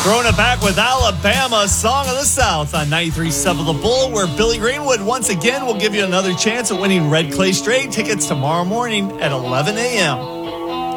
Throwing it back with Alabama, Song of the South on 93.7 The Bull, where Billy Greenwood once again will give you another chance at winning Red Clay Straight tickets tomorrow morning at 11 a.m.